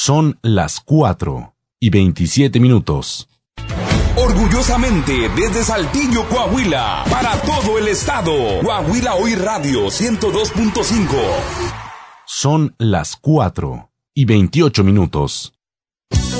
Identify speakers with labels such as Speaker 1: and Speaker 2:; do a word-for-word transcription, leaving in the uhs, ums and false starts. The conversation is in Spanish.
Speaker 1: Son las cuatro y veintisiete minutos.
Speaker 2: Orgullosamente desde Saltillo, Coahuila, para todo el estado. Coahuila Hoy Radio ciento dos punto cinco.
Speaker 1: Son las cuatro y veintiocho minutos.